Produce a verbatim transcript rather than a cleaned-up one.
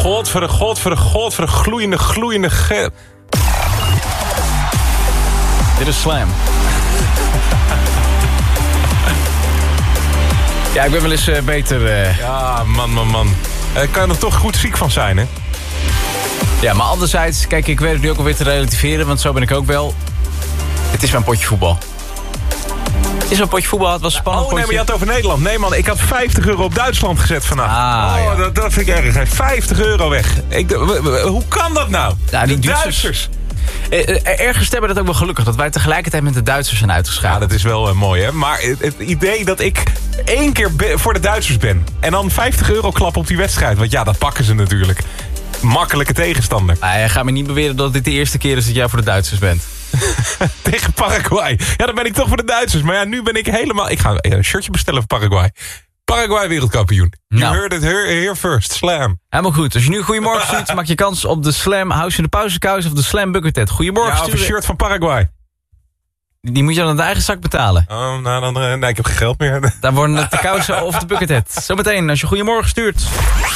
Godver, godver, godver, gloeiende, gloeiende... Ge... Dit is Slam. Ja, ik ben wel eens uh, beter... Uh... Ja, man, man, man. Uh, kan je er toch goed ziek van zijn, hè? Ja, maar anderzijds, kijk, ik weet het nu ook alweer te relativeren, want zo ben ik ook wel. Het is mijn potje voetbal. Het is een potje voetbal, het was een spannend Oh nee, potje. maar je had het over Nederland. Nee man, ik had vijftig euro op Duitsland gezet vannacht. Ah, oh, ja. dat, dat vind ik erg. Hè. vijftig euro weg. Ik, w- w- hoe kan dat nou? Ja, die de Duitsers. Duitsers. Eh, ergens stemmen dat ook wel gelukkig, dat wij tegelijkertijd met de Duitsers zijn Ja, uitgeschakeld. dat is wel uh, mooi hè. Maar het, het idee dat ik één keer be- voor de Duitsers ben. En dan vijftig euro klap op die wedstrijd. Want ja, dat pakken ze natuurlijk. Makkelijke tegenstander. Ah, je gaat me niet beweren dat dit de eerste keer is dat jij voor de Duitsers bent. Tegen Paraguay. Ja, dan ben ik toch voor de Duitsers. Maar ja, nu ben ik helemaal... Ik ga een shirtje bestellen voor Paraguay. Paraguay wereldkampioen. You Nou. heard it here, here first. Slam. Helemaal goed. Als je nu goedemorgen stuurt, maak je kans op de Slam House in de Pauzekous of de Slam Buckethead. Goedemorgen Ja, of een sturen. shirt van Paraguay. Die moet je dan uit de eigen zak betalen. Oh, nou dan... Uh, nee, ik heb geen geld meer. Daar worden het de kousen of de Buckethead. Zometeen als je goedemorgen stuurt.